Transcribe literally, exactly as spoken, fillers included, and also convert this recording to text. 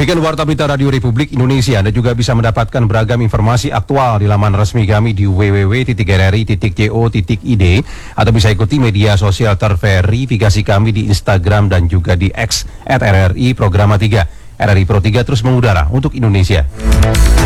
Demikian Warta Berita Radio Republik Indonesia. Anda juga bisa mendapatkan beragam informasi aktual di laman resmi kami di w w w titik r r i titik co titik i d atau bisa ikuti media sosial terverifikasi kami di Instagram dan juga di X at R R I Programa tiga. R R I Pro tiga terus mengudara untuk Indonesia.